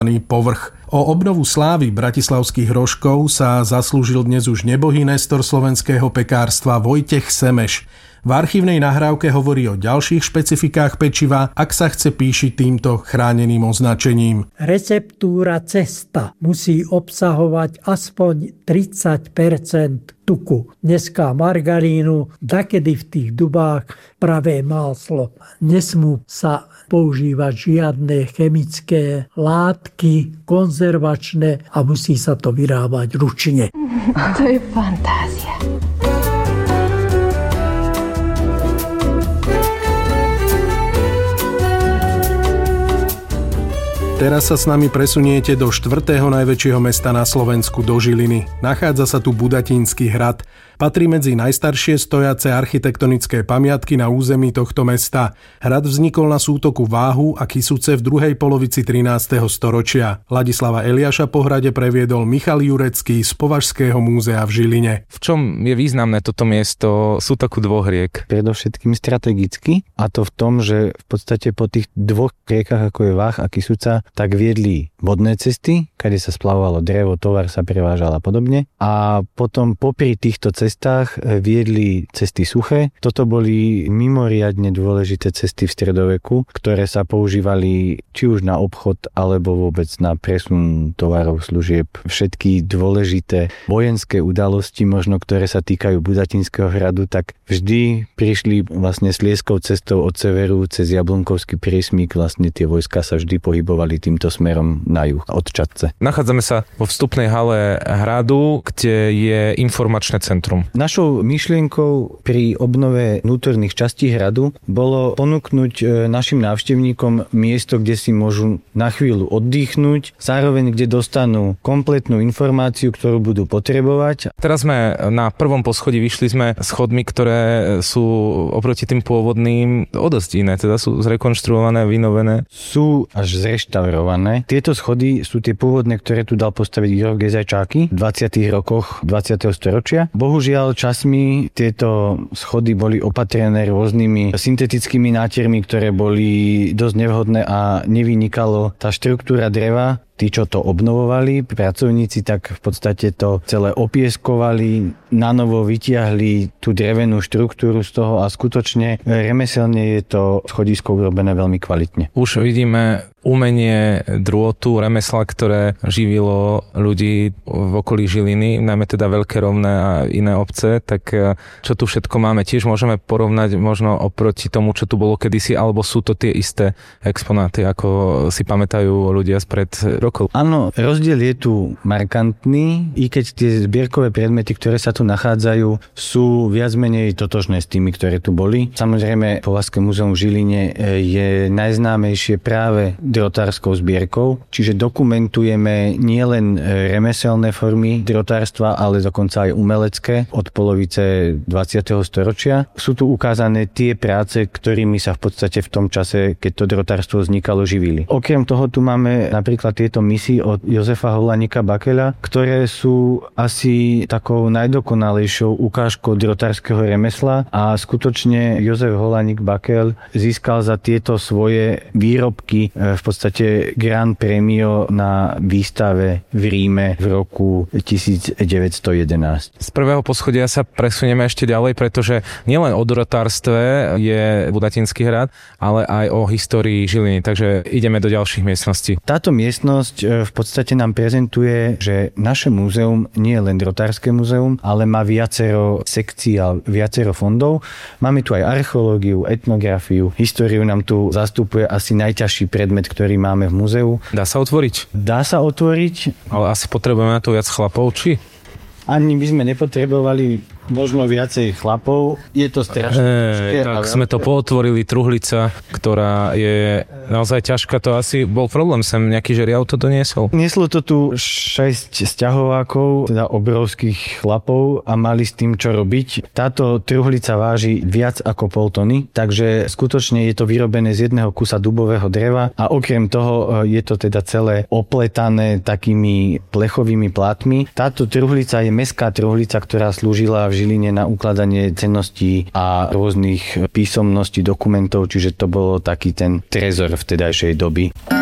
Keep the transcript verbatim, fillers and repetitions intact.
povrch. O obnovu slávy bratislavských rožkov sa zaslúžil dnes už nebohý nestor slovenského pekárstva Vojtech Semeš. V archívnej nahrávke hovorí o ďalších špecifikách pečiva, ak sa chce píšiť týmto chráneným označením. Receptúra cesta musí obsahovať aspoň tridsať percent tuku. Dneska margarínu, dakedy v tých dubách pravé máslo. Nesmú sa používať žiadne chemické látky, konzervačné a musí sa to vyrábať ručne. To je fantázia. Teraz sa s nami presuniete do štvrtého najväčšieho mesta na Slovensku, do Žiliny. Nachádza sa tu Budatínsky hrad. Patrí medzi najstaršie stojace architektonické pamiatky na území tohto mesta. Hrad vznikol na sútoku Váhu a Kysuce v druhej polovici trinásteho storočia. Ladislava Eliáša po hrade previedol Michal Jurecký z Považského múzea v Žiline. V čom je významné toto miesto sútoku dvoch riek? Predovšetkým strategicky, a to v tom, že v podstate po tých dvoch riekach, ako je Váh a Kysuca, tak viedli vodné cesty, kade sa splavovalo drevo, tovar sa prevážal a podobne. A potom popri týchto cestách viedli cesty suché. Toto boli mimoriadne dôležité cesty v stredoveku, ktoré sa používali či už na obchod, alebo vôbec na presun tovarov, služieb. Všetky dôležité vojenské udalosti, možno ktoré sa týkajú Budatínskeho hradu, tak vždy prišli vlastne slieskou cestou od severu cez Jablonkovský priesmyk. Vlastne tie vojska sa vždy pohybovali týmto smerom na juh od Čadce. Nachádzame sa vo vstupnej hale hradu, kde je informačné centrum. Našou myšlienkou pri obnove vnútorných častí hradu bolo ponúknuť našim návštevníkom miesto, kde si môžu na chvíľu oddychnúť, zároveň kde dostanú kompletnú informáciu, ktorú budú potrebovať. Teraz sme na prvom poschodí, vyšli sme schodmi, ktoré sú oproti tým pôvodným o dosť iné, teda sú zrekonštruované, vynovené. Sú až zreštaurované. Tieto schody sú tie pôvodné, ktoré tu dal postaviť Juraj Gezajčáky v dvadsiatych rokoch dvadsiateho storočia. Bohužiaľ časmi tieto schody boli opatrené rôznymi syntetickými nátiermi, ktoré boli dosť nevhodné a nevynikalo tá štruktúra dreva. Tí, čo to obnovovali, pracovníci, tak v podstate to celé opieskovali, nanovo vytiahli tú drevenú štruktúru z toho a skutočne remeselne je to schodisko urobené veľmi kvalitne. Už vidíme umenie drôtu, remesla, ktoré živilo ľudí v okolí Žiliny, najmä teda Veľké Rovné a iné obce, tak čo tu všetko máme, tiež môžeme porovnať možno oproti tomu, čo tu bolo kedysi, alebo sú to tie isté exponáty, ako si pamätajú ľudia spred rokov? Áno, rozdiel je tu markantný, i keď tie zbierkové predmety, ktoré sa tu nachádzajú, sú viac menej totožné s tými, ktoré tu boli. Samozrejme, Považské múzeum v Žiline je najznámejšie práve drotárskou zbierkou, čiže dokumentujeme nielen remeselné formy drotárstva, ale dokonca aj umelecké od polovice dvadsiateho storočia. Sú tu ukázané tie práce, ktorými sa v podstate v tom čase, keď to drotárstvo vznikalo, živili. Okrem toho tu máme napríklad tieto misy od Jozefa Holánika Bakeľa, ktoré sú asi takou najdokonalejšou ukážkou drotárskeho remesla a skutočne Jozef Holánik Bakeľ získal za tieto svoje výrobky v podstate Grand Premio na výstave v Ríme v roku devätnásť jedenásť. Z prvého poschodia sa presunieme ešte ďalej, pretože nielen o drotárstve je Budatínsky hrad, ale aj o histórii Žiliny, takže ideme do ďalších miestností. Táto miestnosť v podstate nám prezentuje, že naše múzeum nie je len drotárske múzeum, ale má viacero sekcií a viacero fondov. Máme tu aj archeológiu, etnografiu, históriu nám tu zastupuje asi najťažší predmet, ktorý máme v múzeu. Dá sa otvoriť? Dá sa otvoriť. Ale asi potrebujeme na to viac chlapov, či? Ani by sme nepotrebovali možno viacej chlapov. Je to strašne ťažké. E, tak sme to pootvorili, truhlica, ktorá je naozaj ťažká. To asi bol problém, sem nejaký žeriav to doniesol. Nieslo to tu šesť sťahovákov, teda obrovských chlapov a mali s tým čo robiť. Táto truhlica váži viac ako pol tony, takže skutočne je to vyrobené z jedného kusa dubového dreva a okrem toho je to teda celé opletané takými plechovými plátmi. Táto truhlica je mestská truhlica, ktorá slúžila v Žiline na ukladanie cenností a rôznych písomností, dokumentov, čiže to bolo taký ten trezor vtedajšej doby.